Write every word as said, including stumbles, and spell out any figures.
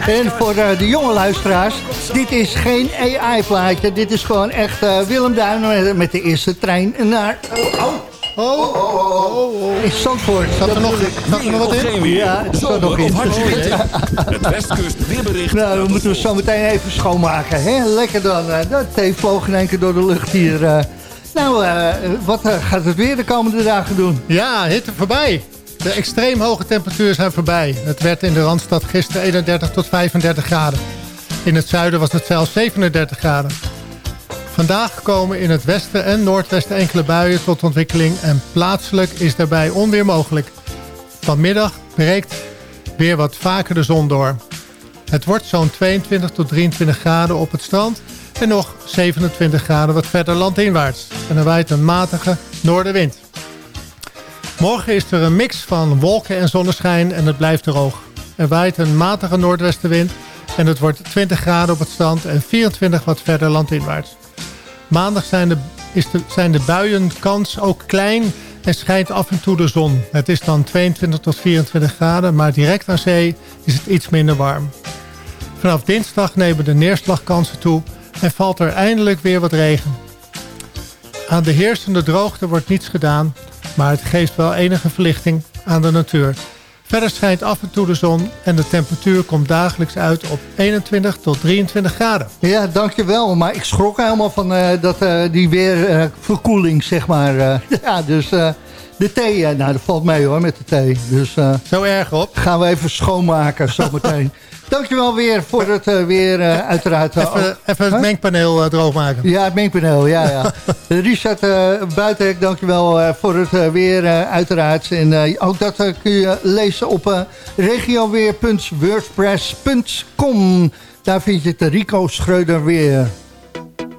En voor uh, de jonge luisteraars, dit is geen A I-plaatje. Dit is gewoon echt uh, Willem Duin met de eerste trein naar... Oh, oh, oh, oh, oh, oh. In Zandvoort. Zat er nog, zat er nog wat in? Ja, er zat nog in. Het Westkust weerbericht. Nou, dan moeten we zo meteen even schoonmaken. Hè? Lekker dan. Uh, dat thee vloog in één keer door de lucht hier. Uh. Nou, uh, wat uh, gaat het weer de komende dagen doen? Ja, hitte voorbij. De extreem hoge temperaturen zijn voorbij. Het werd in de Randstad gisteren eenendertig tot vijfendertig graden. In het zuiden was het zelfs zevenendertig graden. Vandaag komen in het westen en noordwesten enkele buien tot ontwikkeling en plaatselijk is daarbij onweer mogelijk. Vanmiddag breekt weer wat vaker de zon door. Het wordt zo'n tweeëntwintig tot drieëntwintig graden op het strand en nog zevenentwintig graden wat verder landinwaarts. En er waait een matige noordenwind. Morgen is er een mix van wolken en zonneschijn en het blijft droog. Er waait een matige noordwestenwind en het wordt twintig graden op het strand en vierentwintig wat verder landinwaarts. Maandag zijn de, is de, zijn de buienkans ook klein en schijnt af en toe de zon. Het is dan tweeëntwintig tot vierentwintig graden, maar direct aan zee is het iets minder warm. Vanaf dinsdag nemen de neerslagkansen toe en valt er eindelijk weer wat regen. Aan de heersende droogte wordt niets gedaan, maar het geeft wel enige verlichting aan de natuur. Verder schijnt af en toe de zon en de temperatuur komt dagelijks uit op eenentwintig tot drieëntwintig graden. Ja, dankjewel. Maar ik schrok helemaal van uh, dat, uh, die weer uh, verkoeling, zeg maar. Uh, ja, dus uh, de thee, uh, nou dat valt mee hoor, met de thee. Dus, uh, Zo erg op. Gaan we even schoonmaken zometeen. Dankjewel weer voor het uh, weer uh, uiteraard. Uh, even, even het huh? mengpaneel uh, droog maken. Ja, het mengpaneel, ja. ja. Richard uh, Buitenhek, dankjewel uh, voor het uh, weer uh, uiteraard. En uh, ook dat uh, kun je lezen op uh, regioweer punt wordpress punt com. Daar vind je het Rico Schreuder weer.